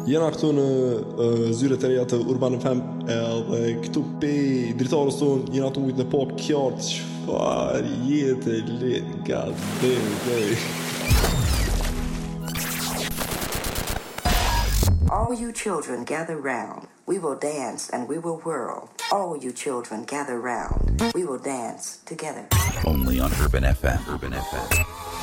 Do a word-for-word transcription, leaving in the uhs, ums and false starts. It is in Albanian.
Jena këtu në uh, zyret e reja të Urban F M edhe këtu pe dritarës tonë jena të ujtë në po kjartë qëfar jetë e letë nga dhe All you children gather round, we will dance and we will whirl. All you children gather round, we will dance together. Only on Urban F M. Urban F M.